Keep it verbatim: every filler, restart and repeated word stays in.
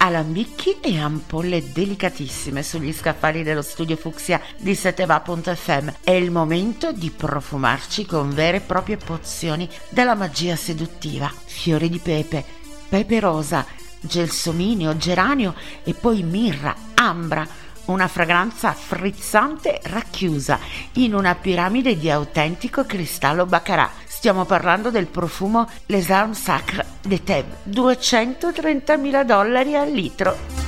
alambicchi e ampolle delicatissime sugli scaffali dello studio fucsia di seteva punto effe emme. È il momento di profumarci con vere e proprie pozioni della magia seduttiva. Fiori di pepe, pepe rosa, gelsomino, geranio e poi mirra, ambra, una fragranza frizzante racchiusa in una piramide di autentico cristallo baccarat. Stiamo parlando del profumo Les Armes Sacres de Thèbes, duecentotrentamila dollari al litro.